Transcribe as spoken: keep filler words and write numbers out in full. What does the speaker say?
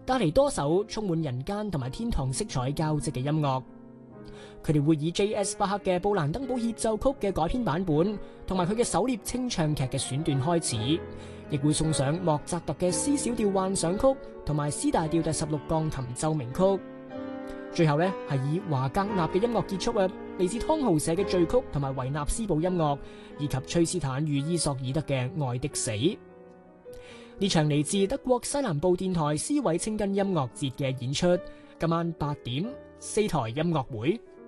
帶嚟多首充滿人間同埋天堂色彩交織嘅音樂。佢哋會以 J S 巴克嘅布蘭登堡協奏曲嘅改編版本，同埋佢嘅狩獵清唱劇嘅選段開始，亦會送上莫扎特嘅 C 小調幻想曲同埋 C 大調第十六鋼琴奏鳴曲。最後呢，係以華格納嘅音樂結束啊，嚟自湯豪社嘅序曲同埋維納斯堡音樂，以及崔斯坦與伊索爾德嘅愛的死。呢場嚟自德國西南部電台斯韋清根音樂節嘅演出，今晚八點四台音樂會。